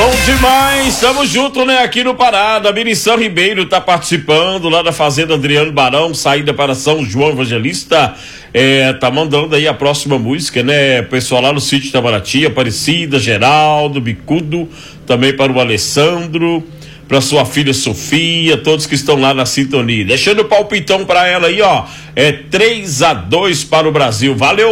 Bom demais, tamo junto, né, aqui no Parada. Mirição Ribeiro tá participando lá da Fazenda Adriano Barão, saída para São João Evangelista. Tá mandando aí a próxima música, né, pessoal lá no sítio Itamaraty, Aparecida, Geraldo, Bicudo, também para o Alessandro, para sua filha Sofia, todos que estão lá na sintonia. Deixando o palpitão para ela aí, ó, 3-2 para o Brasil. Valeu!